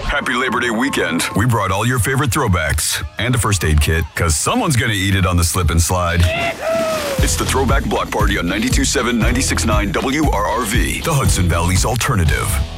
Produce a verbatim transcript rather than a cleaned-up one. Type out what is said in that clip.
Happy Labor Day weekend. We brought all your favorite throwbacks and a first aid kit, because someone's going to eat it on the slip and slide. It's the Throwback Block Party on ninety-two point seven, ninety-six point nine W R R V, the Hudson Valley's alternative.